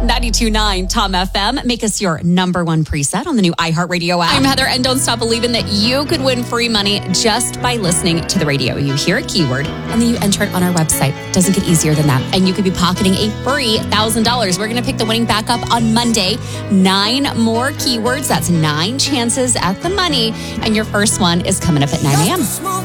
92.9 Tom FM. Make us your number one preset on the new iHeartRadio app. I'm Heather, and don't stop believing that you could win free money just by listening to the radio. You hear a keyword, and then you enter it on our website. It doesn't get easier than that. And you could be pocketing a free $1,000. We're going to pick the winning backup on Monday. 9 more keywords. That's 9 chances at the money. And your first one is coming up at 9 a.m.